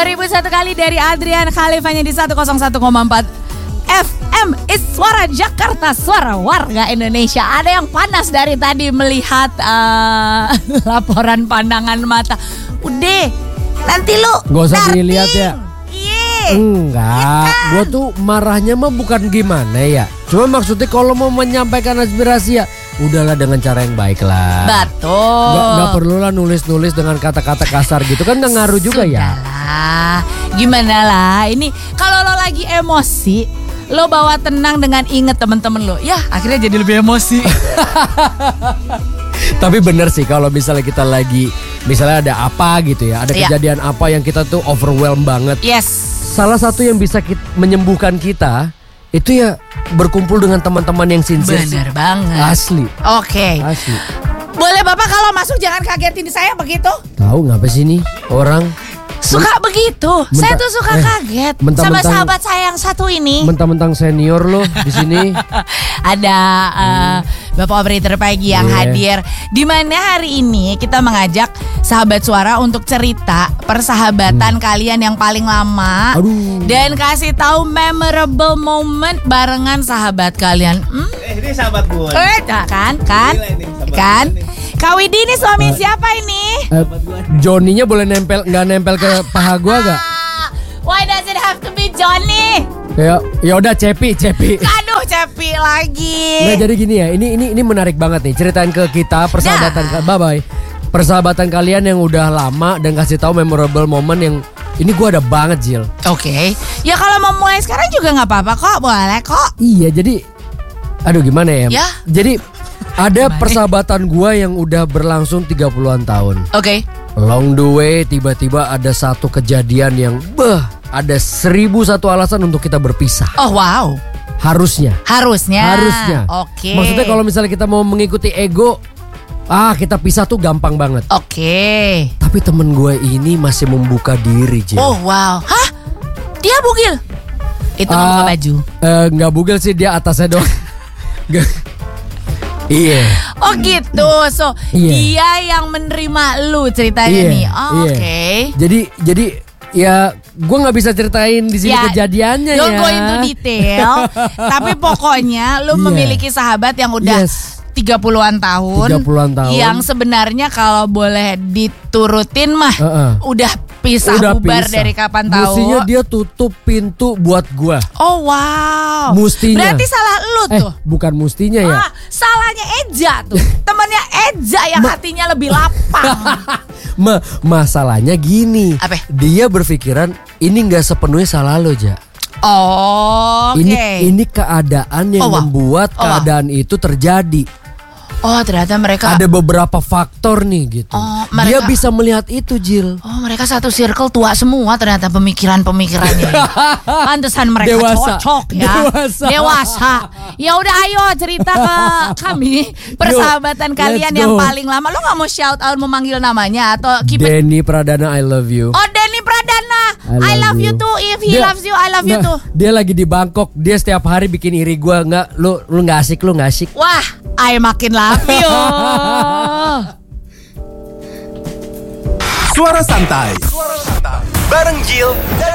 2001 kali dari Adrian Khalif hanya di 101,4 FM. It's suara Jakarta, suara warga Indonesia. Ada yang panas dari tadi melihat laporan pandangan mata. Udah, nanti lu gak usah dilihat ya. Enggak, kan? gue tuh marahnya mah bukan gimana ya. Cuma maksudnya kalau mau menyampaikan aspirasi ya udahlah dengan cara yang baik lah. Betul. Gak perlu lah nulis-nulis dengan kata-kata kasar gitu kan gak ngaruh juga ya. Sudahlah, gimana lah. Ini kalau lo lagi emosi, lo bawa tenang dengan inget temen-temen lo. Ya akhirnya jadi lebih emosi. Tapi bener sih kalau misalnya kita lagi, misalnya ada apa gitu ya, ada kejadian apa yang kita tuh overwhelmed banget. Yes. Salah satu yang bisa menyembuhkan kita itu ya berkumpul dengan teman-teman yang sincere. Bener banget. Asli. Oke. Asli. Boleh Bapak kalau masuk jangan kagetin saya begitu. Tahu ngapa sih nih orang suka begitu? Saya tuh suka kaget sama sahabat saya yang satu ini. Mentang-mentang senior loh di sini. Ada Bapak operator pagi yang hadir. Di mana hari ini kita mengajak sahabat suara untuk cerita persahabatan kalian yang paling lama. Dan kasih tahu memorable moment barengan sahabat kalian. Ini sahabat gue. Kan? Kak Widi ini suami siapa ini? Johnny-nya boleh nggak nempel ke paha gua gak? Why does it have to be Johnny? Ya udah Cepi. Aduh Cepi lagi. Nah jadi gini ya, ini menarik banget nih. Ceritain ke kita persahabatan persahabatan kalian yang udah lama dan kasih tahu memorable moment yang ini gua ada banget Jil. Oke. Ya kalau mau mulai sekarang juga nggak apa-apa kok, boleh kok. Iya jadi, aduh gimana ya? Jadi ada persahabatan gua yang udah berlangsung 30-an tahun. Oke. Along the way tiba-tiba ada satu kejadian yang ada 1001 alasan untuk kita berpisah. Oh wow. Harusnya. Oke. Maksudnya kalau misalnya kita mau mengikuti ego, kita pisah tuh gampang banget. Oke. Tapi temen gue ini masih membuka diri, Jil. Oh wow. Hah? Dia bugil? Itu buka baju? Nggak bugil sih, dia atasnya doang. Iya. Oh gitu. So dia yang menerima lu ceritanya nih. Oke. Jadi ya gue nggak bisa ceritain di sini kejadiannya don't go into detail. Tapi pokoknya lu memiliki sahabat yang udah 30-an tahun. Yang sebenarnya kalau boleh diturutin mah udah bubar dari kapan tahu. Mestinya dia tutup pintu buat gua. Oh wow. Mustinya. Berarti salah lu tuh. Bukan mustinya ya. Salahnya Eja tuh. Temannya Eja yang hatinya lebih lapang. Masalahnya gini. Apa? Dia berpikiran ini nggak sepenuhnya salah lo, Ja. Ini keadaan yang membuat keadaan itu terjadi. Oh ternyata mereka ada beberapa faktor nih gitu. Dia bisa melihat itu, Jil. Oh mereka satu circle tua semua ternyata pemikirannya. Pantesan mereka cocok ya. Dewasa. Ya udah ayo cerita ke kami persahabatan kalian yang paling lama. Lo nggak mau shout out memanggil namanya atau Denny Pradana, I love you. Oh Denny Pradana, I love you too. If he loves you, I love you too. Dia lagi di Bangkok. Dia setiap hari bikin iri gue. Lu nggak asik. Wah, I makin love you. Suara santai bareng Jill